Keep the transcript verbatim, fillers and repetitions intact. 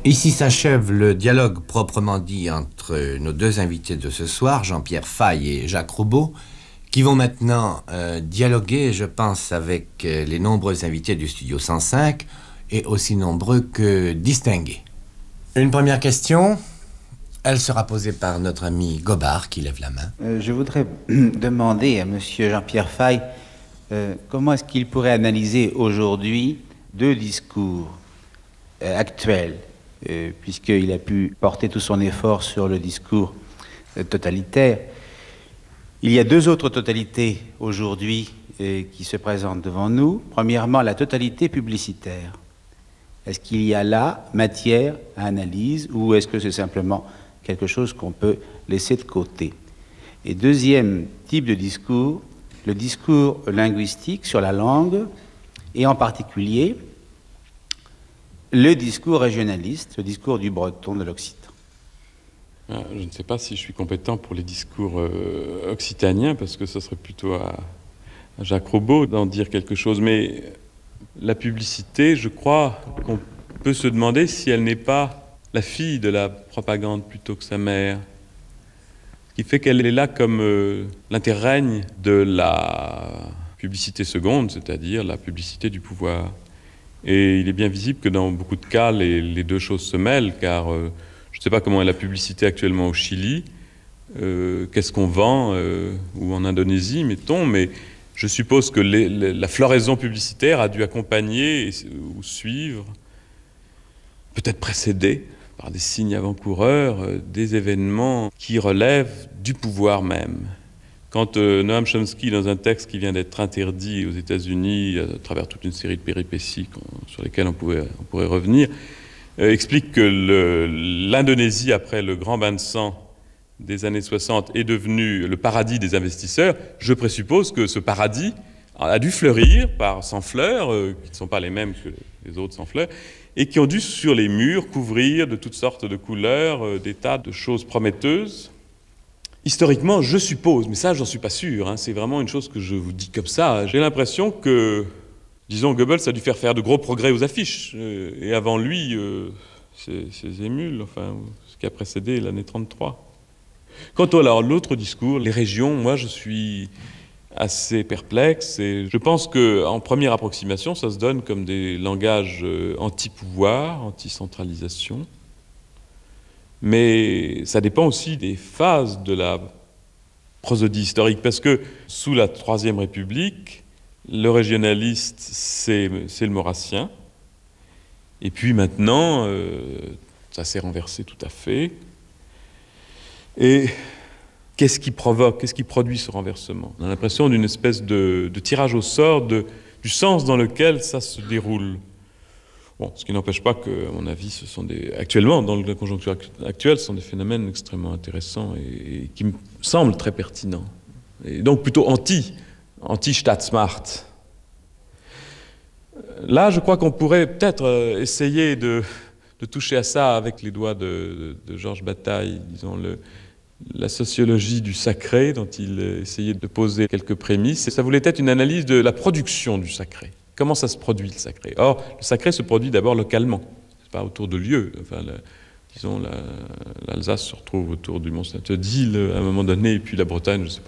Ici s'achève le dialogue proprement dit entre nos deux invités de ce soir, Jean-Pierre Faye et Jacques Roubaud, qui vont maintenant euh, dialoguer, je pense, avec euh, les nombreux invités du Studio cent cinq, et aussi nombreux que distingués. Une première question, elle sera posée par notre ami Gobard, qui lève la main. Euh, je voudrais demander à monsieur Jean-Pierre Faye euh, comment est-ce qu'il pourrait analyser aujourd'hui deux discours euh, actuels, euh, puisqu'il a pu porter tout son effort sur le discours euh, totalitaire. Il y a deux autres totalités aujourd'hui euh, qui se présentent devant nous. Premièrement, la totalité publicitaire. Est-ce qu'il y a là matière à analyse ou est-ce que c'est simplement quelque chose qu'on peut laisser de côté? Et deuxième type de discours, le discours linguistique sur la langue et en particulier le discours régionaliste, le discours du breton, de l'occitan. Je ne sais pas si je suis compétent pour les discours euh, occitaniens, parce que ce serait plutôt à, à Jacques Roubaud d'en dire quelque chose. Mais la publicité, je crois qu'on peut se demander si elle n'est pas la fille de la propagande plutôt que sa mère. Ce qui fait qu'elle est là comme euh, l'interrègne de la publicité seconde, c'est-à-dire la publicité du pouvoir. Et il est bien visible que dans beaucoup de cas, les, les deux choses se mêlent, car euh, je ne sais pas comment est la publicité actuellement au Chili, euh, qu'est-ce qu'on vend, euh, ou en Indonésie, mettons, mais je suppose que les, les, la floraison publicitaire a dû accompagner ou suivre, peut-être précéder, par des signes avant-coureurs, euh, des événements qui relèvent du pouvoir même. Quand euh, Noam Chomsky, dans un texte qui vient d'être interdit aux États-Unis à travers toute une série de péripéties sur lesquelles on, pouvait, on pourrait revenir, euh, explique que le, l'Indonésie, après le grand bain de sang des années soixante, est devenue le paradis des investisseurs, je présuppose que ce paradis a dû fleurir par sans fleurs, euh, qui ne sont pas les mêmes que les autres sans fleurs, et qui ont dû sur les murs couvrir de toutes sortes de couleurs euh, des tas de choses prometteuses. Historiquement, je suppose, mais ça, j'en suis pas sûr, hein, c'est vraiment une chose que je vous dis comme ça. J'ai l'impression que, disons, Goebbels a dû faire faire de gros progrès aux affiches, euh, et avant lui, euh, ces, ces émules, enfin, ce qui a précédé l'année trente-trois. Quant à alors, l'autre discours, les régions, moi, je suis assez perplexe, et je pense qu'en première approximation, ça se donne comme des langages euh, anti-pouvoir, anti-centralisation. Mais ça dépend aussi des phases de la prosodie historique, parce que sous la Troisième République, le régionaliste, c'est, c'est le maurassien. Et puis maintenant, euh, ça s'est renversé tout à fait. Et qu'est-ce qui provoque, qu'est-ce qui produit ce renversement? On a l'impression d'une espèce de, de tirage au sort de, du sens dans lequel ça se déroule. Bon, ce qui n'empêche pas que, à mon avis, ce sont des, actuellement, dans la conjoncture actuelle, ce sont des phénomènes extrêmement intéressants et, et qui me semblent très pertinents. Et donc plutôt anti, anti-Staatsmacht. Là, je crois qu'on pourrait peut-être essayer de, de toucher à ça avec les doigts de, de, de Georges Bataille, disons, le, la sociologie du sacré, dont il essayait de poser quelques prémices. Et ça voulait être une analyse de la production du sacré. Comment ça se produit, le sacré? Or, le sacré se produit d'abord localement, c'est pas autour de lieux. Enfin, la, disons, la, l'Alsace se retrouve autour du Mont-Saint-Odile à un moment donné, et puis la Bretagne, je ne sais pas.